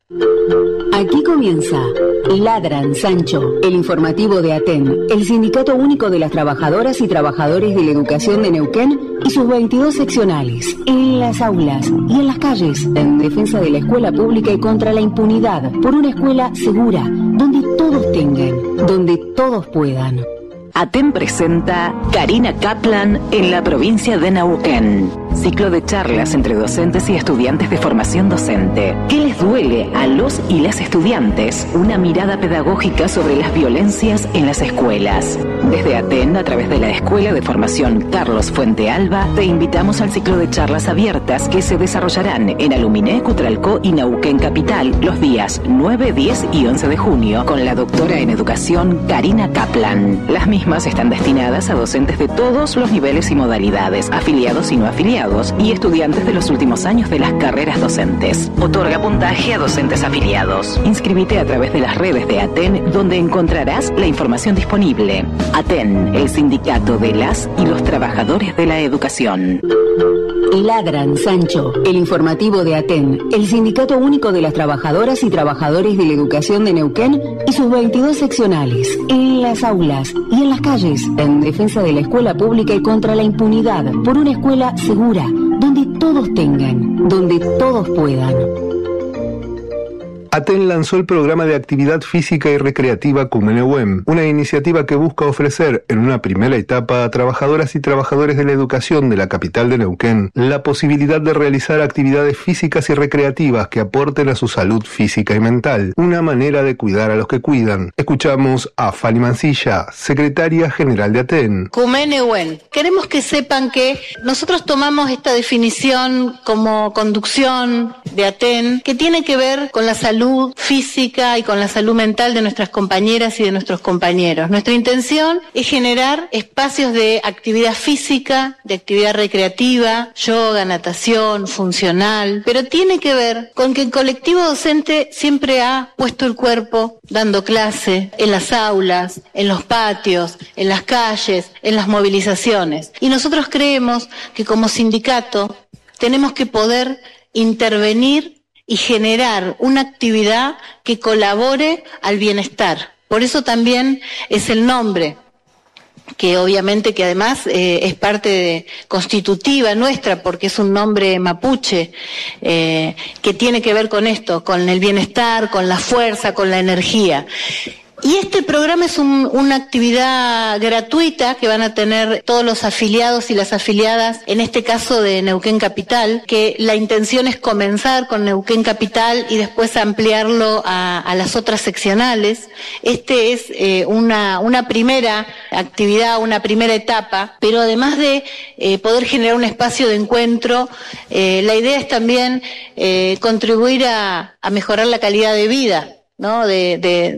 Aquí comienza Ladran Sancho, el informativo de ATEN, el Sindicato Único de las Trabajadoras y Trabajadores de la Educación de Neuquén y sus 22 seccionales, en las aulas y en las calles, en defensa de la escuela pública y contra la impunidad, por una escuela segura, donde todos tengan, donde todos puedan. ATEN presenta Karina Kaplan en la provincia de Neuquén. Ciclo de charlas entre docentes y estudiantes de formación docente. ¿Qué les duele a los y las estudiantes? Una mirada pedagógica sobre las violencias en las escuelas. Desde ATEN, a través de la Escuela de Formación Carlos Fuente Alba, te invitamos al ciclo de charlas abiertas que se desarrollarán en Aluminé, Cutralcó y Neuquén Capital los días 9, 10 y 11 de junio con la doctora en educación Karina Kaplan. Las mismas están destinadas a docentes de todos los niveles y modalidades, afiliados y no afiliados, y estudiantes de los últimos años de las carreras docentes. Otorga puntaje a docentes afiliados. Inscríbete a través de las redes de ATEN, donde encontrarás la información disponible. ATEN, el sindicato de las y los trabajadores de la educación. Ladran Sancho, el informativo de ATEN, el Sindicato Único de las Trabajadoras y Trabajadores de la Educación de Neuquén y sus 22 seccionales, en las aulas y en las calles, en defensa de la escuela pública y contra la impunidad, por una escuela segura, donde todos tengan, donde todos puedan. ATEN lanzó el programa de actividad física y recreativa Cumeneuem, una iniciativa que busca ofrecer en una primera etapa a trabajadoras y trabajadores de la educación de la capital de Neuquén la posibilidad de realizar actividades físicas y recreativas que aporten a su salud física y mental, una manera de cuidar a los que cuidan. Escuchamos a Fanny Mancilla, secretaria general de ATEN. Cumeneuem. Queremos que sepan que nosotros tomamos esta definición como conducción de ATEN, que tiene que ver con la salud física y con la salud mental de nuestras compañeras y de nuestros compañeros. Nuestra intención es generar espacios de actividad física, de actividad recreativa, yoga, natación, funcional, pero tiene que ver con que el colectivo docente siempre ha puesto el cuerpo dando clase en las aulas, en los patios, en las calles, en las movilizaciones. Y nosotros creemos que como sindicato tenemos que poder intervenir y generar una actividad que colabore al bienestar. Por eso también es el nombre, que obviamente que además es parte constitutiva nuestra, porque es un nombre mapuche, que tiene que ver con esto, con el bienestar, con la fuerza, con la energía. Y este programa es una actividad gratuita que van a tener todos los afiliados y las afiliadas, en este caso de Neuquén Capital, que la intención es comenzar con Neuquén Capital y después ampliarlo a las otras seccionales. Este es una primera actividad, una primera etapa, pero además de poder generar un espacio de encuentro, la idea es también contribuir a mejorar la calidad de vida, ¿no? de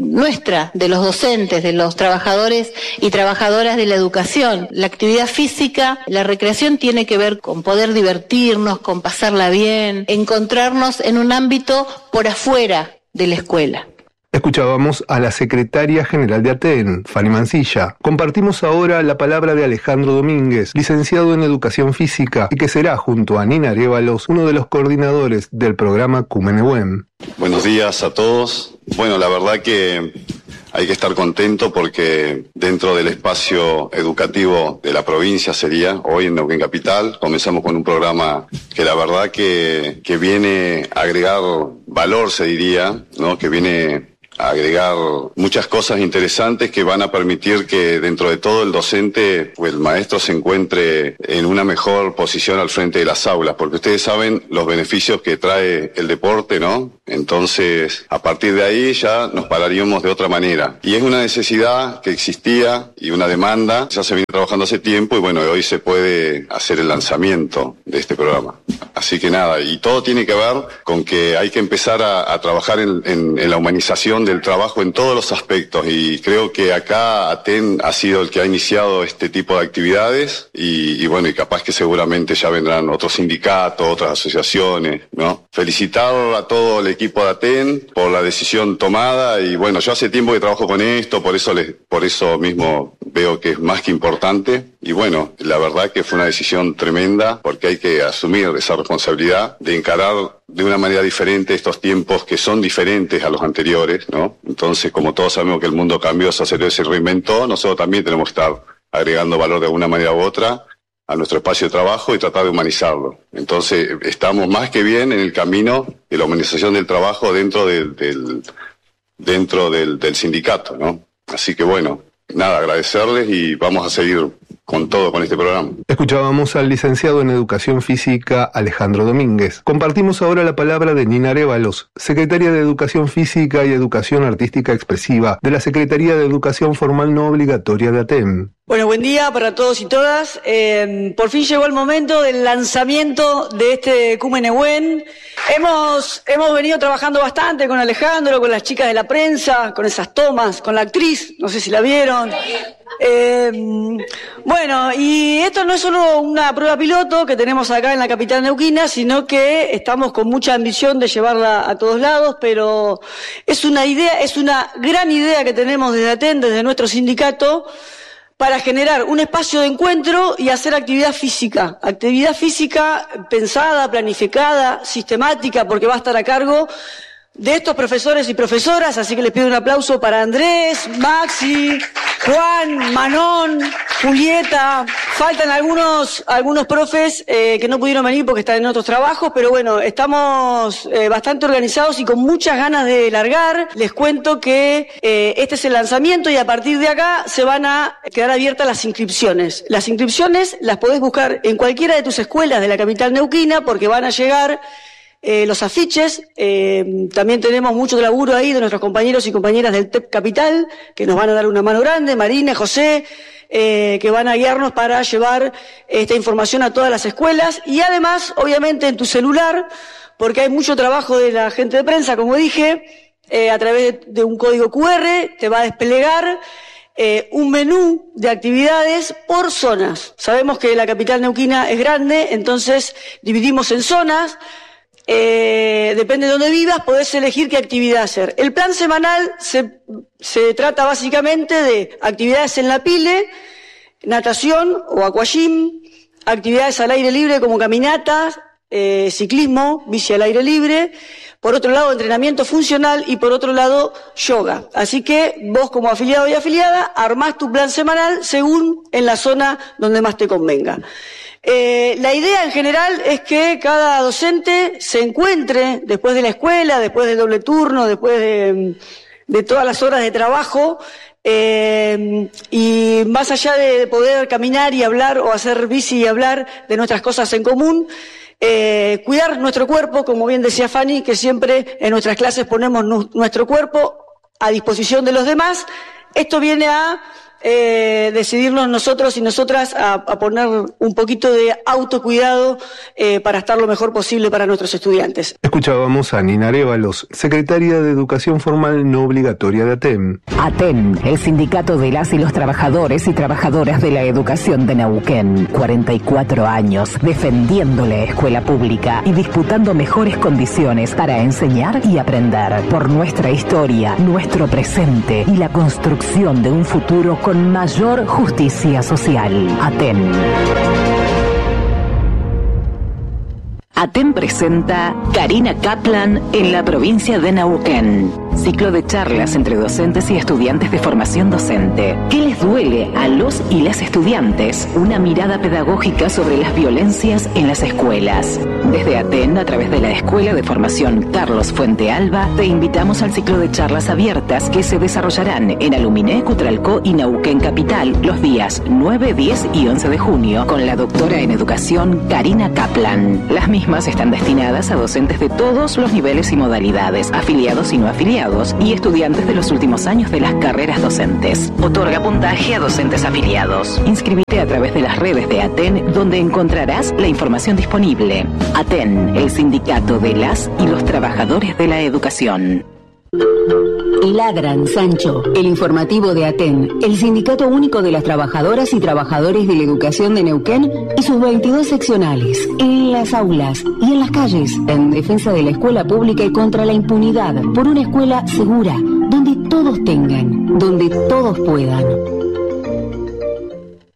los docentes, de los trabajadores y trabajadoras de la educación. La actividad física, la recreación tiene que ver con poder divertirnos, con pasarla bien, encontrarnos en un ámbito por afuera de la escuela. Escuchábamos a la secretaria general de ATEN, Fanny Mancilla. Compartimos ahora la palabra de Alejandro Domínguez, licenciado en Educación Física, y que será, junto a Nina Arévalos, uno de los coordinadores del programa Cumeneuem. Buenos días a todos. Bueno, la verdad que hay que estar contento porque dentro del espacio educativo de la provincia sería, hoy en Neuquén Capital, comenzamos con un programa que la verdad que viene a agregar valor, se diría, ¿no? Que viene a agregar muchas cosas interesantes que van a permitir que dentro de todo el docente o el maestro se encuentre en una mejor posición al frente de las aulas, porque ustedes saben los beneficios que trae el deporte, ¿no? Entonces, a partir de ahí ya nos pararíamos de otra manera. Y es una necesidad que existía y una demanda, ya se viene trabajando hace tiempo y bueno, hoy se puede hacer el lanzamiento de este programa. Así que nada, y todo tiene que ver con que hay que empezar a trabajar en la humanización del trabajo en todos los aspectos, y creo que acá ATEN ha sido el que ha iniciado este tipo de actividades y bueno, y capaz que seguramente ya vendrán otros sindicatos, otras asociaciones, ¿no? Felicitar a todo el equipo de ATEN por la decisión tomada, y bueno, yo hace tiempo que trabajo con esto, por eso mismo veo que es más que importante, y bueno, la verdad que fue una decisión tremenda porque hay que asumir esa responsabilidad de encarar de una manera diferente estos tiempos que son diferentes a los anteriores, ¿no? Entonces, como todos sabemos que el mundo cambió, se aceleró y se reinventó, nosotros también tenemos que estar agregando valor de alguna manera u otra a nuestro espacio de trabajo y tratar de humanizarlo. Entonces, estamos más que bien en el camino de la humanización del trabajo dentro del sindicato, ¿no? Así que bueno, nada, agradecerles y vamos a seguir con todo con este programa. Escuchábamos al licenciado en Educación Física Alejandro Domínguez. Compartimos ahora la palabra de Nina Arévalos, secretaria de Educación Física y Educación Artística Expresiva de la Secretaría de Educación Formal No Obligatoria de ATEN. Bueno, buen día para todos y todas. Por fin llegó el momento del lanzamiento de este Cumenehuen. Hemos venido trabajando bastante con Alejandro, con las chicas de la prensa, con esas tomas, con la actriz, no sé si la vieron. Bueno, y esto no es solo una prueba piloto que tenemos acá en la capital neuquina, sino que estamos con mucha ambición de llevarla a todos lados, pero es una gran idea que tenemos desde ATEN, desde nuestro sindicato, para generar un espacio de encuentro y hacer actividad física pensada, planificada, sistemática, porque va a estar a cargo de estos profesores y profesoras, así que les pido un aplauso para Andrés, Maxi, Juan, Manón, Julieta. Faltan algunos profes que no pudieron venir porque están en otros trabajos, pero bueno, estamos bastante organizados y con muchas ganas de largar. Les cuento que este es el lanzamiento y a partir de acá se van a quedar abiertas las inscripciones. Las inscripciones las podés buscar en cualquiera de tus escuelas de la capital neuquina porque van a llegar los afiches. También tenemos mucho laburo ahí de nuestros compañeros y compañeras del TEP Capital, que nos van a dar una mano grande, Marina, José, que van a guiarnos para llevar esta información a todas las escuelas, y además, obviamente, en tu celular, porque hay mucho trabajo de la gente de prensa, como dije, a través de un código QR, te va a desplegar un menú de actividades por zonas. Sabemos que la capital neuquina es grande, entonces dividimos en zonas. Depende de dónde vivas, podés elegir qué actividad hacer. El plan semanal se trata básicamente de actividades en la pile, natación o aquagym, actividades al aire libre como caminatas, ciclismo, bici al aire libre, por otro lado entrenamiento funcional y por otro lado yoga. Así que vos como afiliado y afiliada armás tu plan semanal según en la zona donde más te convenga. La idea en general es que cada docente se encuentre después de la escuela, después del doble turno, después de todas las horas de trabajo, y más allá de poder caminar y hablar o hacer bici y hablar de nuestras cosas en común, cuidar nuestro cuerpo, como bien decía Fanny, que siempre en nuestras clases ponemos nuestro cuerpo a disposición de los demás. Esto viene a decidirnos nosotros y nosotras a poner un poquito de autocuidado para estar lo mejor posible para nuestros estudiantes. Escuchábamos a Nina Arévalos, secretaria de Educación Formal No Obligatoria de ATEN. ATEN, el sindicato de las y los trabajadores y trabajadoras de la educación de Neuquén. 44 años defendiendo la escuela pública y disputando mejores condiciones para enseñar y aprender por nuestra historia, nuestro presente y la construcción de un futuro con mayor justicia social. ATEN. ATEN presenta Karina Kaplan en la provincia de Neuquén. Ciclo de charlas entre docentes y estudiantes de formación docente. ¿Qué les duele a los y las estudiantes? Una mirada pedagógica sobre las violencias en las escuelas. Desde ATEN, a través de la Escuela de Formación Carlos Fuente Alba, te invitamos al ciclo de charlas abiertas que se desarrollarán en Aluminé, Cutralcó y Neuquén Capital los días 9, 10 y 11 de junio con la doctora en educación Karina Kaplan. Las mismas están destinadas a docentes de todos los niveles y modalidades, afiliados y no afiliados, y estudiantes de los últimos años de las carreras docentes. Otorga puntaje a docentes afiliados. Inscríbete a través de las redes de ATEN, donde encontrarás la información disponible. ATEN, el sindicato de las y los trabajadores de la educación. Ladran, Sancho, el informativo de ATEN, el Sindicato Único de las Trabajadoras y Trabajadores de la Educación de Neuquén y sus 22 seccionales, en las aulas y en las calles, en defensa de la escuela pública y contra la impunidad, por una escuela segura, donde todos tengan, donde todos puedan.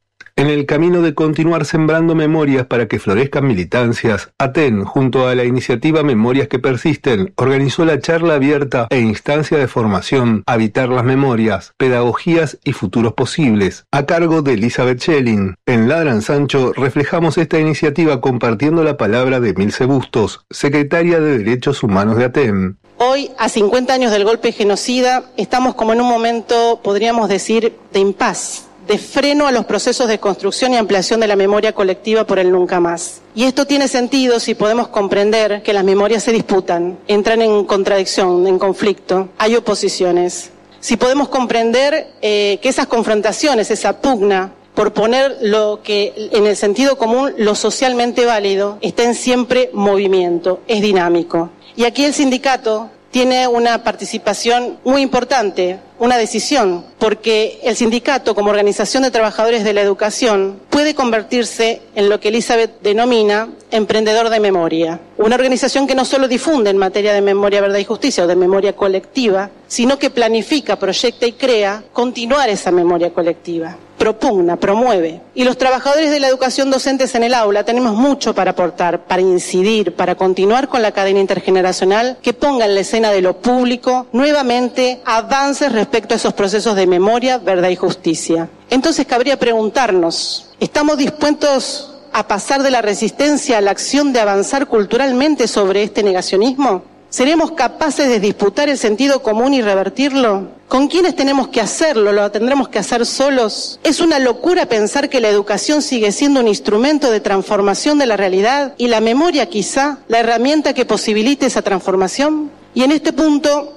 En el camino de continuar sembrando memorias para que florezcan militancias, ATEN, junto a la iniciativa Memorias que Persisten, organizó la charla abierta e instancia de formación Habitar las Memorias, Pedagogías y Futuros Posibles, a cargo de Elizabeth Schelling. En Ladran Sancho reflejamos esta iniciativa compartiendo la palabra de Emilce Bustos, secretaria de Derechos Humanos de ATEN. Hoy, a 50 años del golpe genocida, estamos como en un momento, podríamos decir, de impas, de freno a los procesos de construcción y ampliación de la memoria colectiva por el nunca más. Y esto tiene sentido si podemos comprender que las memorias se disputan, entran en contradicción, en conflicto, hay oposiciones. Si podemos comprender que esas confrontaciones, esa pugna, por poner lo que en el sentido común, lo socialmente válido, está en siempre movimiento, es dinámico. Y aquí el sindicato tiene una participación muy importante, una decisión, porque el sindicato, como organización de trabajadores de la educación, puede convertirse en lo que Elizabeth denomina emprendedor de memoria. Una organización que no solo difunde en materia de memoria, verdad y justicia o de memoria colectiva, sino que planifica, proyecta y crea continuar esa memoria colectiva. Propugna, promueve. Y los trabajadores de la educación docentes en el aula tenemos mucho para aportar, para incidir, para continuar con la cadena intergeneracional que ponga en la escena de lo público nuevamente avances respecto a esos procesos de memoria, verdad y justicia. Entonces cabría preguntarnos, ¿estamos dispuestos a pasar de la resistencia a la acción de avanzar culturalmente sobre este negacionismo? ¿Seremos capaces de disputar el sentido común y revertirlo? ¿Con quiénes tenemos que hacerlo? ¿Lo tendremos que hacer solos? ¿Es una locura pensar que la educación sigue siendo un instrumento de transformación de la realidad y la memoria quizá la herramienta que posibilite esa transformación? Y en este punto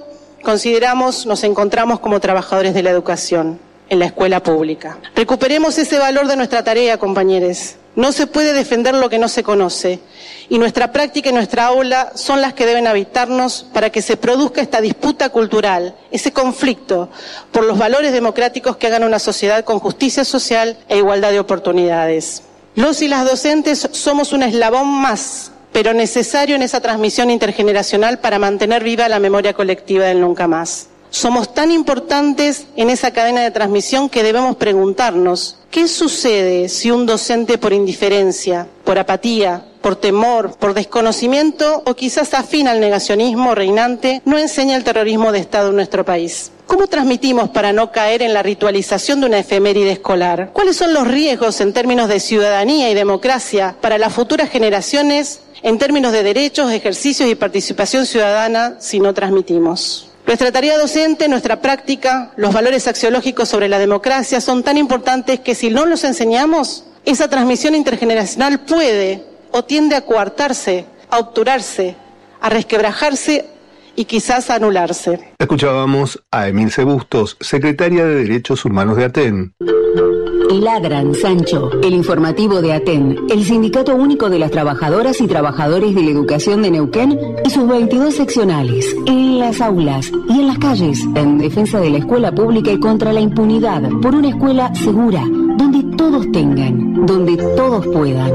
nos encontramos como trabajadores de la educación en la escuela pública. Recuperemos ese valor de nuestra tarea, compañeros. No se puede defender lo que no se conoce. Y nuestra práctica y nuestra aula son las que deben habitarnos para que se produzca esta disputa cultural, ese conflicto por los valores democráticos que hagan una sociedad con justicia social e igualdad de oportunidades. Los y las docentes somos un eslabón más, pero necesario en esa transmisión intergeneracional para mantener viva la memoria colectiva del nunca más. Somos tan importantes en esa cadena de transmisión que debemos preguntarnos, ¿qué sucede si un docente por indiferencia, por apatía, por temor, por desconocimiento o quizás afín al negacionismo reinante no enseña el terrorismo de Estado en nuestro país? ¿Cómo transmitimos para no caer en la ritualización de una efeméride escolar? ¿Cuáles son los riesgos en términos de ciudadanía y democracia para las futuras generaciones en términos de derechos, ejercicios y participación ciudadana si no transmitimos? Nuestra tarea docente, nuestra práctica, los valores axiológicos sobre la democracia son tan importantes que si no los enseñamos, esa transmisión intergeneracional puede o tiende a coartarse, a obturarse, a resquebrajarse y quizás a anularse. Escuchábamos a Emilce Bustos, secretaria de Derechos Humanos de ATEN. Ladran Sancho, el informativo de ATEN, el Sindicato Único de las Trabajadoras y Trabajadores de la Educación de Neuquén y sus 22 seccionales, en las aulas y en las calles, en defensa de la escuela pública y contra la impunidad, por una escuela segura, donde todos tengan, donde todos puedan.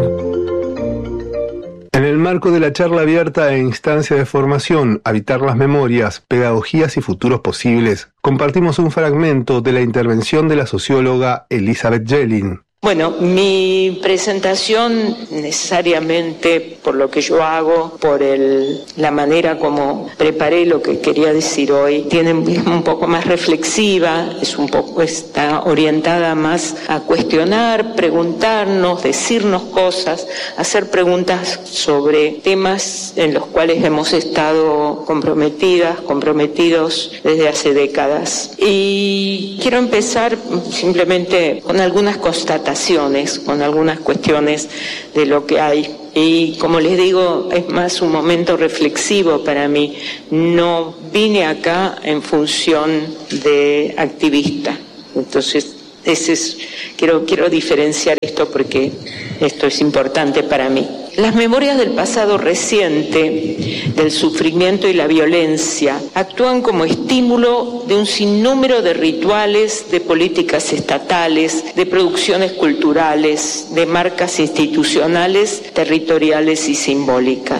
En el marco de la charla abierta e instancia de formación, Habitar las Memorias, Pedagogías y Futuros Posibles, compartimos un fragmento de la intervención de la socióloga Elizabeth Schelling. Bueno, mi presentación necesariamente por lo que yo hago, por la manera como preparé lo que quería decir hoy, es un poco más reflexiva, está orientada más a cuestionar, preguntarnos, decirnos cosas, hacer preguntas sobre temas en los cuales hemos estado comprometidos desde hace décadas. Y quiero empezar simplemente con algunas constataciones, con algunas cuestiones de lo que hay. Y como les digo, es más un momento reflexivo para mí. No vine acá en función de activista. Entonces, quiero diferenciar esto porque esto es importante para mí. Las memorias del pasado reciente, del sufrimiento y la violencia, actúan como estímulo de un sinnúmero de rituales, de políticas estatales, de producciones culturales, de marcas institucionales, territoriales y simbólicas.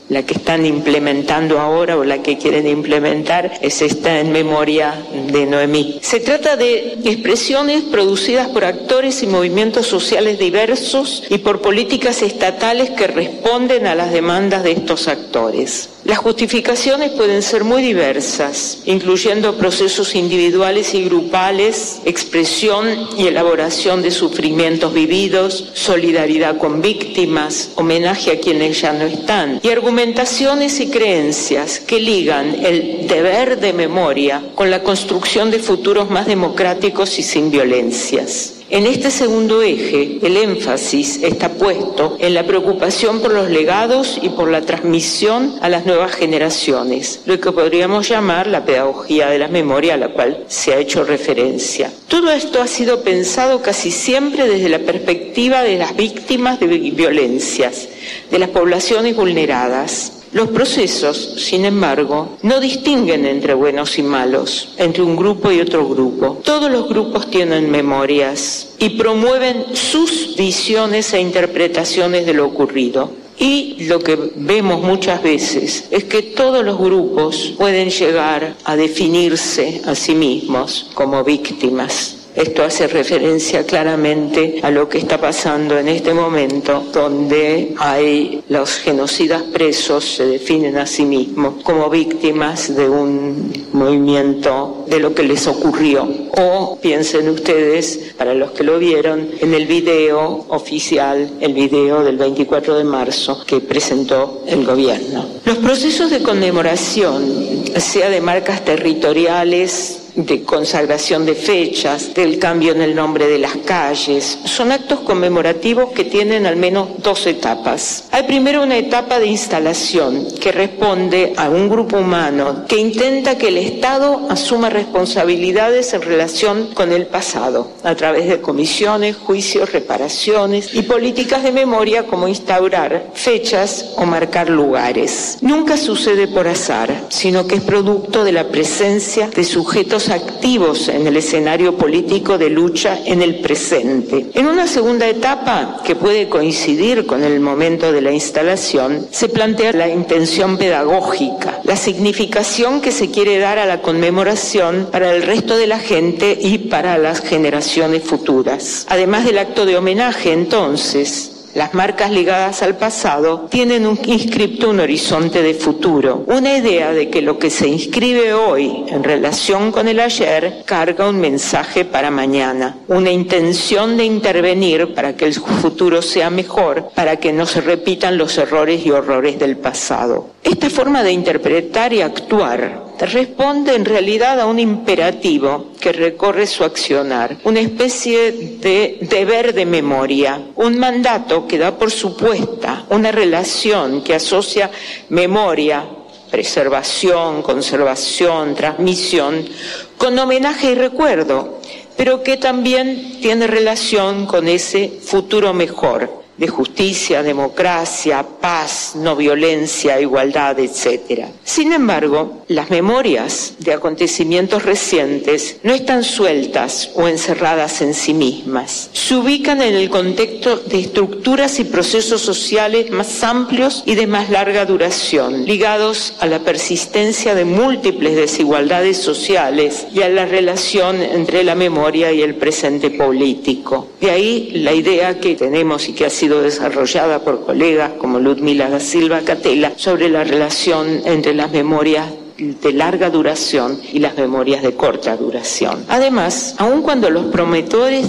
La que están implementando ahora o la que quieren implementar es esta en memoria de Noemí. Se trata de expresiones producidas por actores y movimientos sociales diversos y por políticas estatales que responden a las demandas de estos actores. Las justificaciones pueden ser muy diversas, incluyendo procesos individuales y grupales, expresión y elaboración de sufrimientos vividos, solidaridad con víctimas, homenaje a quienes ya no están, y argumentaciones y creencias que ligan el deber de memoria con la construcción de futuros más democráticos y sin violencias. En este segundo eje, el énfasis está puesto en la preocupación por los legados y por la transmisión a las nuevas generaciones, lo que podríamos llamar la pedagogía de la memoria a la cual se ha hecho referencia. Todo esto ha sido pensado casi siempre desde la perspectiva de las víctimas de violencias, de las poblaciones vulneradas. Los procesos, sin embargo, no distinguen entre buenos y malos, entre un grupo y otro grupo. Todos los grupos tienen memorias y promueven sus visiones e interpretaciones de lo ocurrido. Y lo que vemos muchas veces es que todos los grupos pueden llegar a definirse a sí mismos como víctimas. Esto hace referencia claramente a lo que está pasando en este momento, donde hay los genocidas presos se definen a sí mismos como víctimas de un movimiento de lo que les ocurrió. O piensen ustedes, para los que lo vieron, en el video oficial, el video del 24 de marzo que presentó el gobierno. Los procesos de conmemoración, sea de marcas territoriales, de consagración de fechas, del cambio en el nombre de las calles. Son actos conmemorativos que tienen al menos dos etapas. Hay primero una etapa de instalación que responde a un grupo humano que intenta que el Estado asuma responsabilidades en relación con el pasado, a través de comisiones, juicios, reparaciones y políticas de memoria como instaurar fechas o marcar lugares. Nunca sucede por azar, sino que es producto de la presencia de sujetos activos en el escenario político de lucha en el presente. En una segunda etapa, que puede coincidir con el momento de la instalación, se plantea la intención pedagógica, la significación que se quiere dar a la conmemoración para el resto de la gente y para las generaciones futuras. Además del acto de homenaje, entonces, las marcas ligadas al pasado tienen inscripto un horizonte de futuro, una idea de que lo que se inscribe hoy en relación con el ayer carga un mensaje para mañana, una intención de intervenir para que el futuro sea mejor, para que no se repitan los errores y horrores del pasado. Esta forma de interpretar y actuar responde en realidad a un imperativo que recorre su accionar, una especie de deber de memoria, un mandato que da por supuesta una relación que asocia memoria, preservación, conservación, transmisión, con homenaje y recuerdo, pero que también tiene relación con ese futuro mejor, de justicia, democracia, paz, no violencia, igualdad, etc. Sin embargo, las memorias de acontecimientos recientes no están sueltas o encerradas en sí mismas. Se ubican en el contexto de estructuras y procesos sociales más amplios y de más larga duración, ligados a la persistencia de múltiples desigualdades sociales y a la relación entre la memoria y el presente político. De ahí la idea que tenemos y que ha sido desarrollada por colegas como Ludmila da Silva Catela sobre la relación entre las memorias de larga duración y las memorias de corta duración. Además, aun cuando los promotores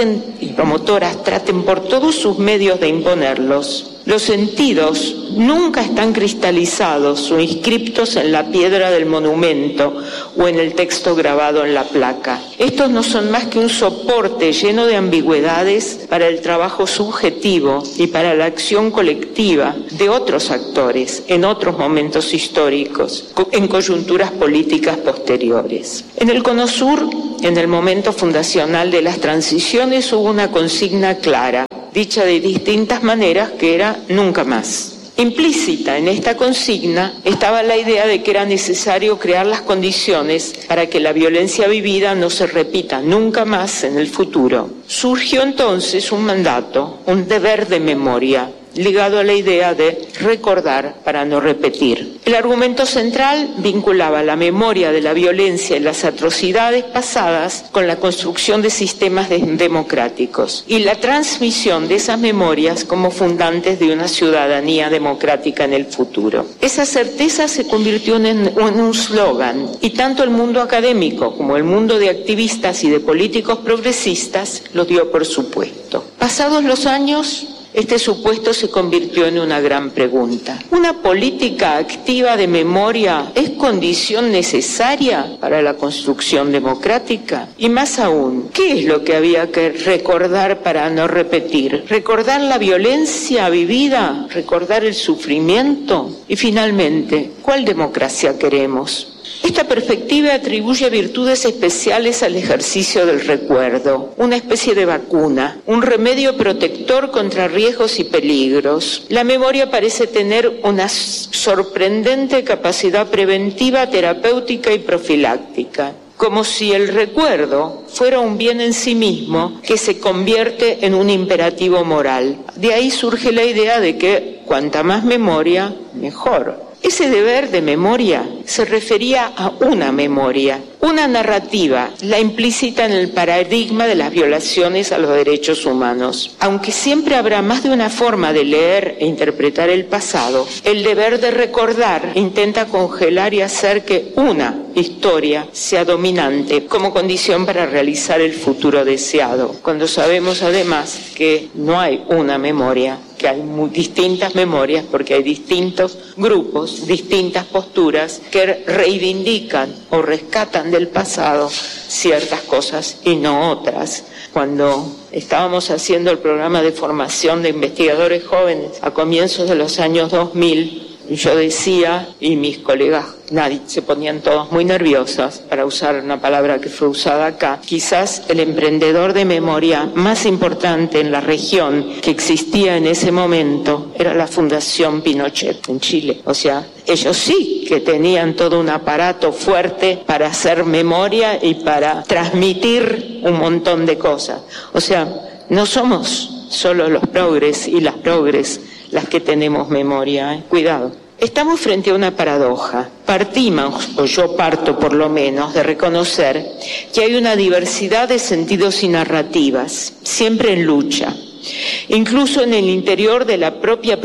y promotoras traten por todos sus medios de imponerlos, los sentidos nunca están cristalizados o inscriptos en la piedra del monumento o en el texto grabado en la placa. Estos no son más que un soporte lleno de ambigüedades para el trabajo subjetivo y para la acción colectiva de otros actores en otros momentos históricos, en coyunturas políticas posteriores. En el Cono Sur, en el momento fundacional de las transiciones, hubo una consigna clara, dicha de distintas maneras, que era nunca más. Implícita en esta consigna estaba la idea de que era necesario crear las condiciones para que la violencia vivida no se repita nunca más en el futuro. Surgió entonces un mandato, un deber de memoria, ligado a la idea de recordar para no repetir. El argumento central vinculaba la memoria de la violencia y las atrocidades pasadas con la construcción de sistemas democráticos y la transmisión de esas memorias como fundantes de una ciudadanía democrática en el futuro. Esa certeza se convirtió en un slogan y tanto el mundo académico como el mundo de activistas y de políticos progresistas lo dio por supuesto. Pasados los años, este supuesto se convirtió en una gran pregunta. ¿Una política activa de memoria es condición necesaria para la construcción democrática? Y más aún, ¿qué es lo que había que recordar para no repetir? ¿Recordar la violencia vivida? ¿Recordar el sufrimiento? Y finalmente, ¿cuál democracia queremos? Esta perspectiva atribuye virtudes especiales al ejercicio del recuerdo, una especie de vacuna, un remedio protector contra riesgos y peligros. La memoria parece tener una sorprendente capacidad preventiva, terapéutica y profiláctica, como si el recuerdo fuera un bien en sí mismo que se convierte en un imperativo moral. De ahí surge la idea de que cuanta más memoria, mejor. Ese deber de memoria se refería a una memoria, una narrativa, la implícita en el paradigma de las violaciones a los derechos humanos. Aunque siempre habrá más de una forma de leer e interpretar el pasado, el deber de recordar intenta congelar y hacer que una historia sea dominante como condición para realizar el futuro deseado, cuando sabemos además que no hay una memoria, que hay distintas memorias porque hay distintos grupos, distintas posturas que reivindican o rescatan del pasado ciertas cosas y no otras. Cuando estábamos haciendo el programa de formación de investigadores jóvenes a comienzos de los años 2000, yo decía, y mis colegas se ponían todos muy nerviosos, para usar una palabra que fue usada acá, quizás el emprendedor de memoria más importante en la región que existía en ese momento era la Fundación Pinochet en Chile. O sea, ellos sí que tenían todo un aparato fuerte para hacer memoria y para transmitir un montón de cosas. O sea, no somos solo los progres y las progres las que tenemos memoria, Cuidado. Estamos frente a una paradoja. Partimos, o yo parto por lo menos, de reconocer que hay una diversidad de sentidos y narrativas, siempre en lucha. Incluso en el interior de la propia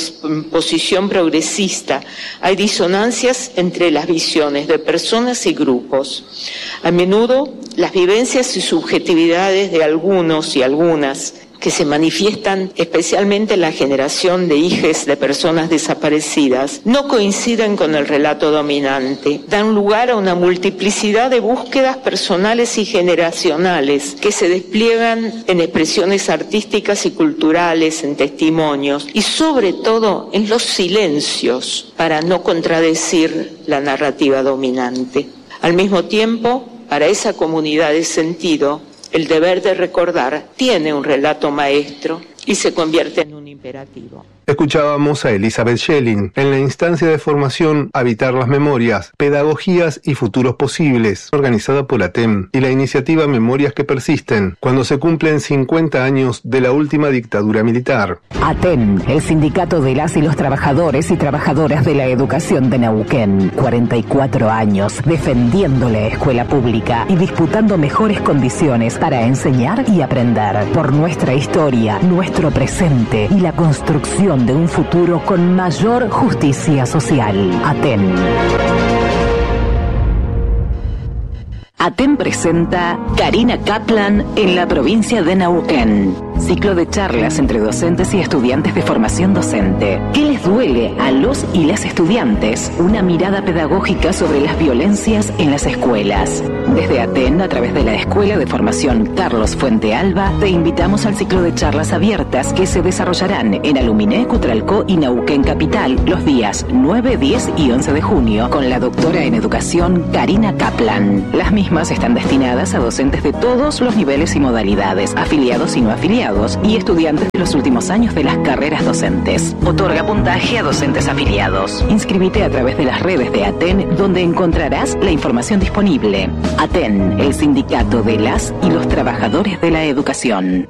posición progresista hay disonancias entre las visiones de personas y grupos. A menudo las vivencias y subjetividades de algunos y algunas que se manifiestan especialmente en la generación de hijes de personas desaparecidas, no coinciden con el relato dominante, dan lugar a una multiplicidad de búsquedas personales y generacionales que se despliegan en expresiones artísticas y culturales, en testimonios y sobre todo en los silencios para no contradecir la narrativa dominante. Al mismo tiempo, para esa comunidad de sentido, el deber de recordar tiene un relato maestro y se convierte en un imperativo. Escuchábamos a Elizabeth Schelling en la instancia de formación Habitar las Memorias, Pedagogías y Futuros Posibles, organizada por ATEN y la iniciativa Memorias que Persisten, cuando se cumplen 50 años de la última dictadura militar. ATEN, el sindicato de las y los trabajadores y trabajadoras de la educación de Neuquén, 44 años defendiendo la escuela pública y disputando mejores condiciones para enseñar y aprender por nuestra historia, nuestro presente y la construcción de un futuro con mayor justicia social. ATEN. ATEN presenta Karina Kaplan en la provincia de Neuquén. Ciclo de charlas entre docentes y estudiantes de formación docente. ¿Qué les duele a los y las estudiantes? Una mirada pedagógica sobre las violencias en las escuelas. Desde ATEN, a través de la Escuela de Formación Carlos Fuente Alba, te invitamos al ciclo de charlas abiertas que se desarrollarán en Aluminé, Cutralcó y Neuquén Capital los días 9, 10 y 11 de junio con la doctora en educación Karina Kaplan. Las mismas están destinadas a docentes de todos los niveles y modalidades, afiliados y no afiliados, y estudiantes de los últimos años de las carreras docentes. Otorga puntaje a docentes afiliados. Inscríbete a través de las redes de ATEN, donde encontrarás la información disponible. ATEN, el sindicato de las y los trabajadores de la educación.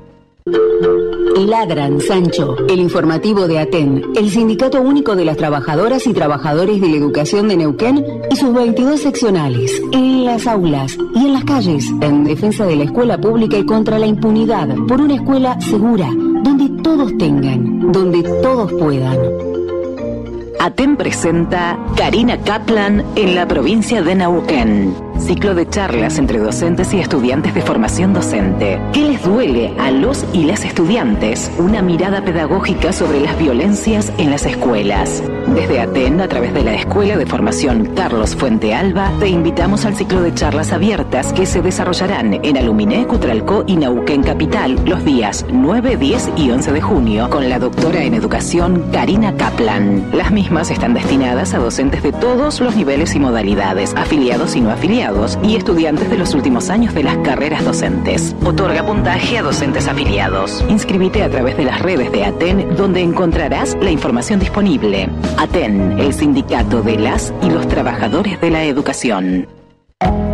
Ladran, Sancho, el informativo de ATEN, el Sindicato Único de las Trabajadoras y Trabajadores de la Educación de Neuquén y sus 22 seccionales, en las aulas y en las calles, en defensa de la escuela pública y contra la impunidad, por una escuela segura, donde todos tengan, donde todos puedan. ATEN presenta Karina Kaplan en la provincia de Neuquén. Ciclo de charlas entre docentes y estudiantes de formación docente. ¿Qué les duele a los y las estudiantes? Una mirada pedagógica sobre las violencias en las escuelas. Desde ATEN, a través de la Escuela de Formación Carlos Fuente Alba, te invitamos al ciclo de charlas abiertas que se desarrollarán en Aluminé, Cutralcó y Neuquén Capital los días 9, 10 y 11 de junio con la doctora en educación Karina Kaplan. Las mismas están destinadas a docentes de todos los niveles y modalidades, afiliados y no afiliados, y estudiantes de los últimos años de las carreras docentes. Otorga puntaje a docentes afiliados. Inscríbete a través de las redes de ATEN, donde encontrarás la información disponible. ATEN, el sindicato de las y los trabajadores de la educación.